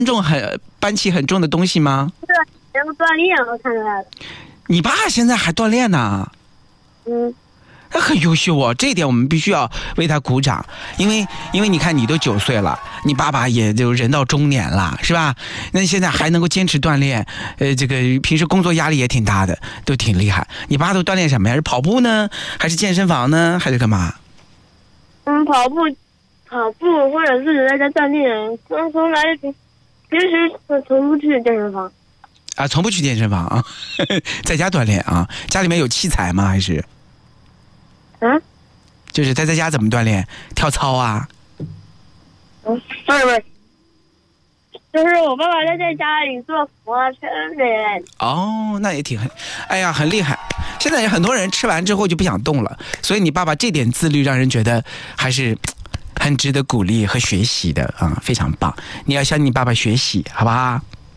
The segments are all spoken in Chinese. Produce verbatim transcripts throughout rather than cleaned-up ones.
重很搬起很重的东西吗？ 是，然后锻炼我看出来的。 你爸现在还锻炼呢？ 嗯。 他很优秀哦，这一点我们必须要为他鼓掌，因为因为你看你都九岁了，你爸爸也就人到中年了，是吧？那你现在还能够坚持锻炼，呃，这个平时工作压力也挺大的，都挺厉害。你爸都锻炼什么呀？是跑步呢，还是健身房呢，还是干嘛？ 嗯，跑步，跑步或者自己在家锻炼。从从来平平时从不去健身房。 啊，从不去健身房啊，在家锻炼啊。家里面有器材吗？还是？ 嗯， 就是他在家怎么锻炼？跳操啊？ 嗯，不是不是，就是我爸爸在在家里做俯卧撑这一类的。 哦，那也挺很，哎呀，很厉害。现在很多人吃完之后就不想动了，所以你爸爸这点自律让人觉得还是很值得鼓励和学习的啊、嗯，非常棒。你要向你爸爸学习，好不好？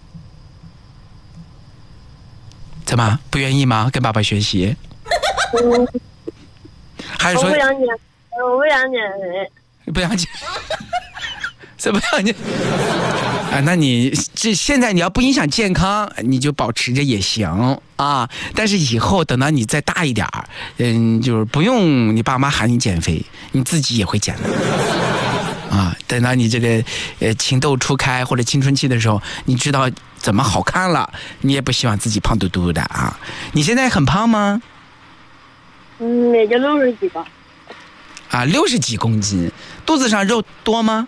怎么不愿意吗？跟爸爸学习？ 嗯。 还是说我不想减，我不想减肥， 不想减，怎么样？你啊？那你这现在你要不影响健康，你就保持着也行啊。但是以后等到你再大一点儿，嗯，就是不用你爸妈喊你减肥，你自己也会减的啊。等到你这个呃情窦初开或者青春期的时候，你知道怎么好看了，你也不希望自己胖嘟嘟的啊。你现在很胖吗？ 嗯，也就六十几吧。 啊，六十几公斤，肚子上肉多吗？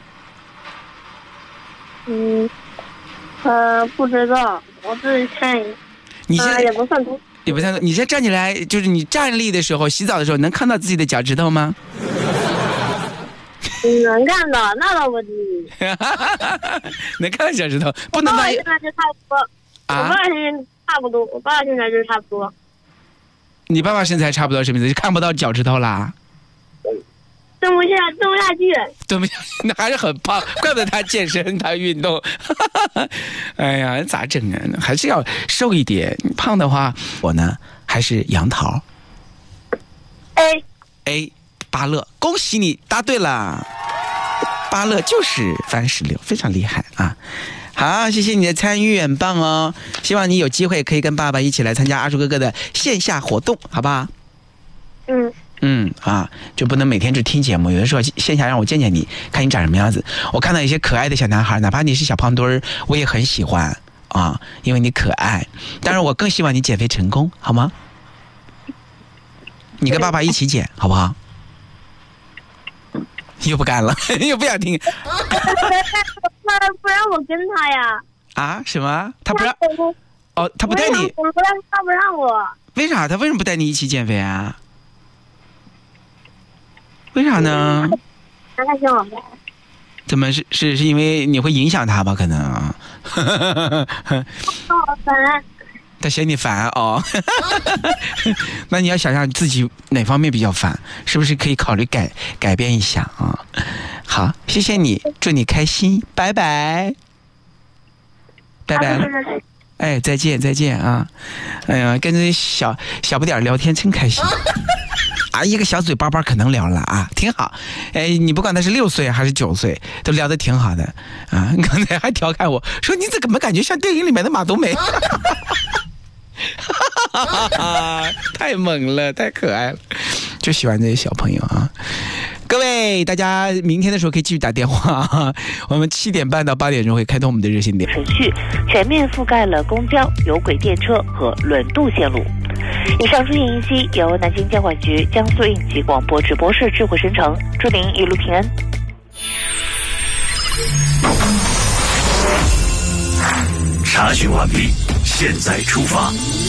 嗯，呃，不知道，我自己看一下。 你现在、 呃、也不算多， 也不算多。你现在站起来，就是你站立的时候、洗澡的时候，能看到自己的脚趾头吗？ 能看到，那倒不至于。 能看到脚趾头，不能到。 我爸爸现在就差不多。啊、我爸爸现在差不多，我爸爸现在就差不多。 你爸爸身材差不多什么意思？就看不到脚趾头啦？ 蹲不下，蹲不下去。 蹲不下去，那还是很胖，怪不得他健身，他运动。哎呀，咋整啊？还是要瘦一点。胖的话，我呢还是杨桃。 A A 芭乐，恭喜你答对了。芭乐就是番石榴，非常厉害啊！好，谢谢你的参与，很棒哦。希望你有机会可以跟爸爸一起来参加阿树哥哥的线下活动，好不好？ 嗯嗯啊，就不能每天只听节目，有的时候线下让我见见你，看你长什么样子。我看到一些可爱的小男孩，哪怕你是小胖墩儿，我也很喜欢啊，因为你可爱。当然，我更希望你减肥成功，好吗？你跟爸爸一起减，好不好？又不干了，又不想听。 那不让我跟他呀？ 啊？什么？他不让？哦，他不带你？ 不让他不让我。 为啥？他为什么不带你一起减肥啊？为啥呢？ 他太凶了。 怎么是是是因为你会影响他吧？可能啊。 好烦。 他嫌你烦哦。那你要想想自己哪方面比较烦，是不是可以考虑改改变一下啊？好，谢谢你，祝你开心，拜拜，拜拜。哎，再见再见啊！哎呀，跟这小小不点聊天真开心。啊，一个小嘴巴巴可能聊了啊，挺好。哎，你不管他是六岁还是九岁，都聊得挺好的啊。刚才还调侃我说：“你怎么感觉像电影里面的马冬梅？”太萌了，太可爱了，就喜欢这些小朋友啊。各位，大家明天的时候可以继续打电话啊。我们七点半到八点钟会开通我们的热线点。 程序全面覆盖了公交、有轨电车和轮渡线路。以上书信息由南京交管局江苏应急广播直播室智慧生成，祝您一路平安。 查询完毕，现在出发。